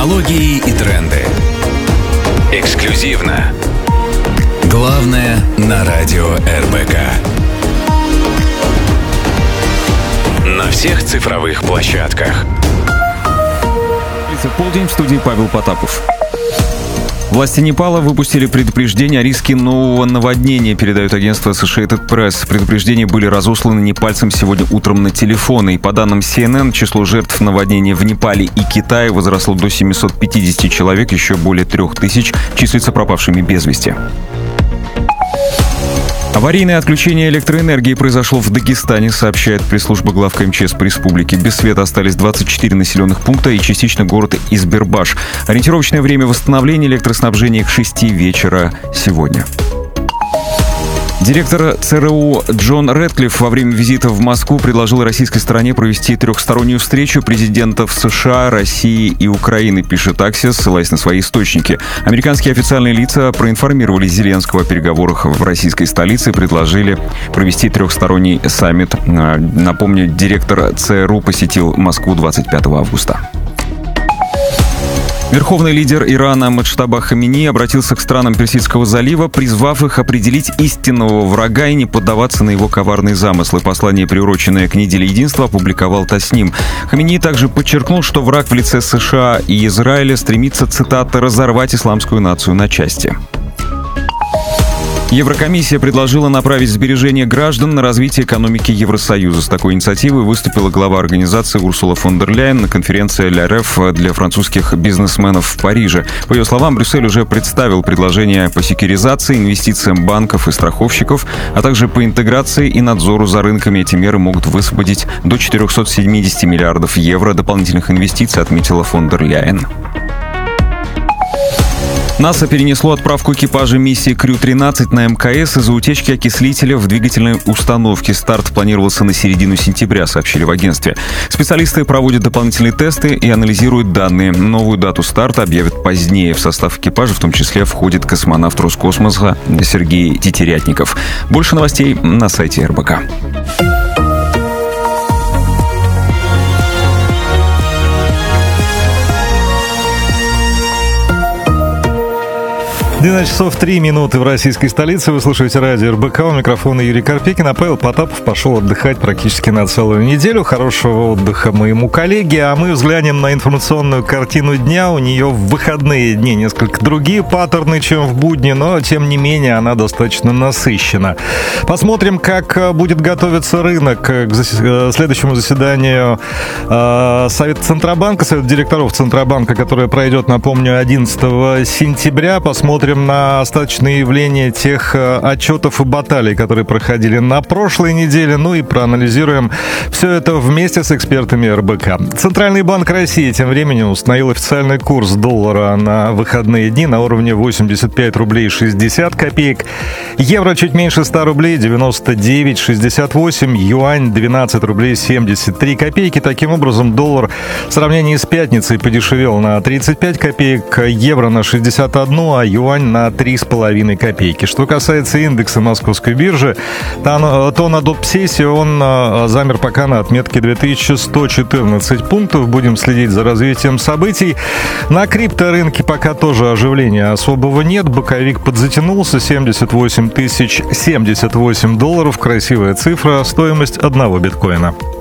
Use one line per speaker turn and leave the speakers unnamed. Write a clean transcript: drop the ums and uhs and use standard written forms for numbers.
Технологии и тренды. Эксклюзивно. Главное на радио РБК. На всех цифровых площадках.
В полдень в студии Павел Потапов. Власти Непала выпустили предупреждение о риске нового наводнения, передает агентство Associated Press. Предупреждения были разосланы непальцам сегодня утром на телефоны. И по данным CNN, число жертв наводнения в Непале и Китае возросло до 750 человек, еще более 3000 числятся пропавшими без вести. Аварийное отключение электроэнергии произошло в Дагестане, сообщает пресс-служба главка МЧС по республике. Без света остались 24 населенных пункта и частично город Избербаш. Ориентировочное время восстановления электроснабжения к 6 вечера сегодня. Директор ЦРУ Джон Рэдклифф во время визита в Москву предложил российской стороне провести трехстороннюю встречу президентов США, России и Украины, пишет Axios, ссылаясь на свои источники. Американские официальные лица проинформировали Зеленского о переговорах в российской столице и предложили провести трехсторонний саммит. Напомню, директор ЦРУ посетил Москву 25 августа. Верховный лидер Ирана Муджтаба Хаминеи обратился к странам Персидского залива, призвав их определить истинного врага и не поддаваться на его коварные замыслы. Послание, приуроченное к неделе единства, опубликовал Тасним. Хаминеи также подчеркнул, что враг в лице США и Израиля стремится, цитата, «разорвать исламскую нацию на части». Еврокомиссия предложила направить сбережения граждан на развитие экономики Евросоюза. С такой инициативой выступила глава организации Урсула фон дер Ляйен на конференции «Ля-Реф» для французских бизнесменов в Париже. По ее словам, Брюссель уже представил предложения по секьюризации, инвестициям банков и страховщиков, а также по интеграции и надзору за рынками. Эти меры могут высвободить до 470 миллиардов евро дополнительных инвестиций, отметила фон дер Ляйен. НАСА перенесло отправку экипажа миссии Крю-13 на МКС из-за утечки окислителя в двигательной установке. Старт планировался на середину сентября, сообщили в агентстве. Специалисты проводят дополнительные тесты и анализируют данные. Новую дату старта объявят позднее. В состав экипажа в том числе входит космонавт Роскосмоса Сергей Тетерятников. Больше новостей на сайте РБК.
12 часов 3 минуты в российской столице. Вы слушаете радио РБК. У микрофона Юрий Карпекин. А Павел Потапов пошел отдыхать практически на целую неделю. Хорошего отдыха моему коллеге. А мы взглянем на информационную картину дня. У нее в выходные дни несколько другие паттерны, чем в будни, но тем не менее она достаточно насыщена. Посмотрим, как будет готовиться рынок к следующему заседанию Совета Центробанка, Совета директоров Центробанка, которое пройдет, напомню, 11 сентября. Посмотрим на остаточные явления тех отчетов и баталий, которые проходили на прошлой неделе, ну и проанализируем все это вместе с экспертами РБК. Центральный банк России тем временем установил официальный курс доллара на выходные дни на уровне 85 рублей 60 копеек, евро чуть меньше 100 рублей 99,68, юань 12 рублей 73 копейки. Таким образом, доллар в сравнении с пятницей подешевел на 35 копеек, евро на 61, а юань на 3,5 копейки. Что касается индекса московской биржи, то на доп-сессии он замер пока на отметке 2114 пунктов. Будем следить за развитием событий. На крипторынке пока тоже оживления особого нет. Боковик подзатянулся, 78 078 долларов. Красивая цифра, стоимость одного биткоина.